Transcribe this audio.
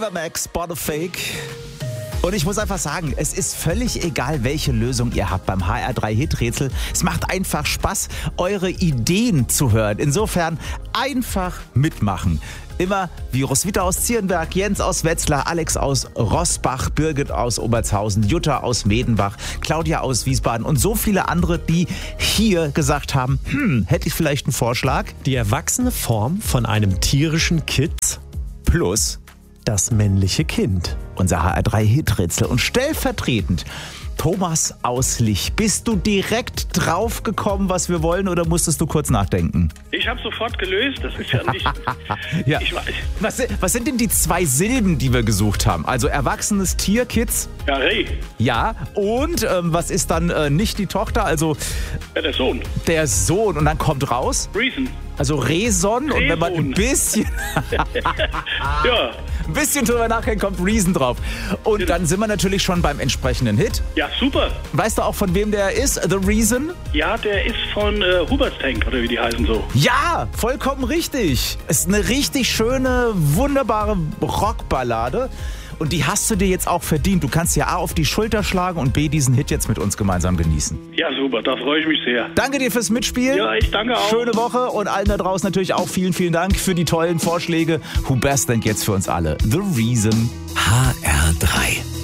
Clever Max, Fake. Und ich muss einfach sagen, es ist völlig egal, welche Lösung ihr habt beim HR3-Hit-Rätsel. Es macht einfach Spaß, eure Ideen zu hören. Insofern einfach mitmachen. Immer wie Roswitha aus Zierenberg, Jens aus Wetzlar, Alex aus Rossbach, Birgit aus Obertshausen, Jutta aus Medenbach, Claudia aus Wiesbaden und so viele andere, die hier gesagt haben, hätte ich vielleicht einen Vorschlag? Die erwachsene Form von einem tierischen Kitz Plus das männliche Kind. unser HR3-Hit-Rätsel. Und stellvertretend Thomas aus Lich. Bist du direkt drauf gekommen, was wir wollen, oder musstest du kurz nachdenken? Ich habe sofort gelöst, das ist ja nicht... Ja. Ich weiß. Was sind denn die 2 Silben, die wir gesucht haben? Also erwachsenes Tier, Kids? Ja, Reh. Ja. Und was ist dann nicht die Tochter, also Ja, der Sohn. der Sohn? Und dann kommt raus, Reason. also Rehson. Und wenn man ein bisschen... Ja. Ein bisschen drüber nachdenkt, kommt Reason drauf. Und dann sind wir natürlich schon beim entsprechenden Hit. Ja, super. Weißt du auch, von wem der ist, The Reason? Ja, der ist von Hubert's Tank, oder wie die heißen so. Ja, vollkommen richtig. Ist eine richtig schöne, wunderbare Rockballade. Und die hast du dir jetzt auch verdient. Du kannst ja A auf die Schulter schlagen und B diesen Hit jetzt mit uns gemeinsam genießen. Ja, super, da freue ich mich sehr. Danke dir fürs Mitspielen. Ja, ich danke auch. Schöne Woche und allen da draußen natürlich auch vielen, vielen Dank für die tollen Vorschläge. Who Best Think jetzt für uns alle. The Reason. HR3.